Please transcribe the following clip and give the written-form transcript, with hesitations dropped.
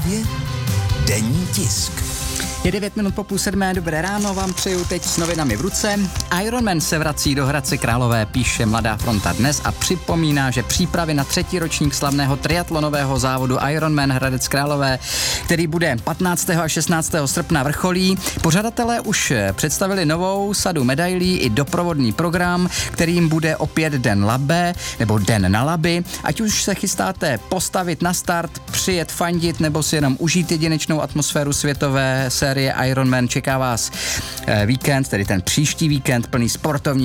je denní tisk. Je 9 minut po 6:30, dobré ráno vám přeju teď s novinami v ruce. Ironman se vrací do Hradce Králové, píše Mladá fronta dnes a připomíná, že přípravy na 3. ročník slavného triatlonového závodu Ironman Hradec Králové, který bude 15. a 16. srpna vrcholí. Pořadatelé už představili novou sadu medailí i doprovodný program, kterým bude opět Den Labe, nebo Den na Laby. Ať už se chystáte postavit na start, přijet fandit, nebo si jenom užít jedinečnou atmosféru světové série Ironman, čeká vás víkend, tedy ten příští víkend plný sportovní